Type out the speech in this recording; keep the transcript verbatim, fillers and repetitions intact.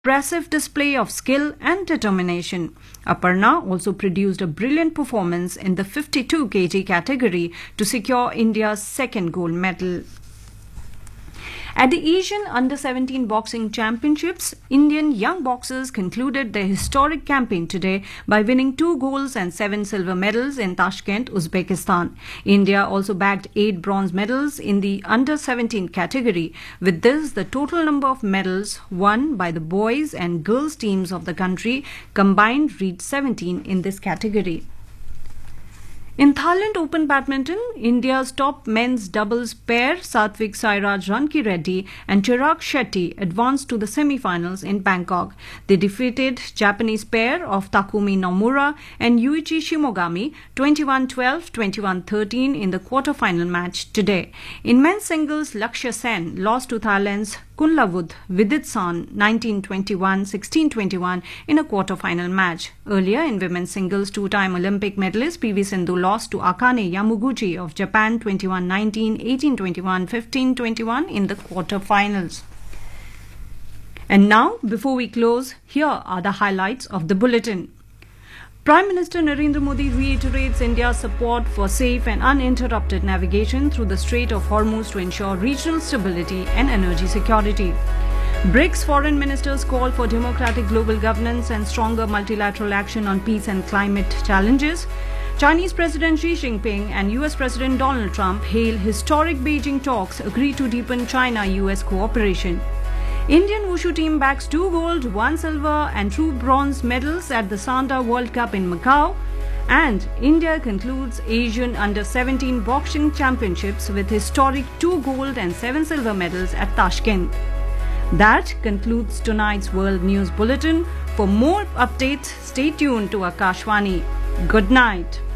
impressive display of skill and determination. Aparna also produced a brilliant performance in the fifty-two kilograms category to secure India's second gold medal. At the Asian Under seventeen Boxing Championships, Indian young boxers concluded their historic campaign today by winning two golds and seven silver medals in Tashkent, Uzbekistan. India also bagged eight bronze medals in the Under seventeen category. With this, the total number of medals won by the boys and girls teams of the country combined reached seventeen in this category. In Thailand Open Badminton, India's top men's doubles pair Satvik Sairaj Rankireddy and Chirag Shetty advanced to the semi-finals in Bangkok. They defeated Japanese pair of Takumi Nomura and Yuichi Shimogami twenty-one twelve, twenty-one thirteen in the quarter-final match today. In men's singles, Lakshya Sen lost to Thailand's Kunlavut Viditsan nineteen twenty-one, sixteen twenty-one in a quarter-final match. Earlier in women's singles, two-time Olympic medalist P V Sindhu lost to Akane Yamaguchi of Japan twenty-one nineteen, eighteen twenty-one, fifteen twenty-one in the quarter-finals. And now, before we close, here are the highlights of the bulletin. Prime Minister Narendra Modi reiterates India's support for safe and uninterrupted navigation through the Strait of Hormuz to ensure regional stability and energy security. BRICS foreign ministers call for democratic global governance and stronger multilateral action on peace and climate challenges. Chinese President Xi Jinping and U S President Donald Trump hail historic Beijing talks, agree to deepen China-U S cooperation. Indian Wushu team bags two gold, one silver and two bronze medals at the Sanda World Cup in Macau. And India concludes Asian Under seventeen Boxing Championships with historic two gold and seven silver medals at Tashkent. That concludes tonight's World News Bulletin. For more updates, stay tuned to Akashvani. Good night.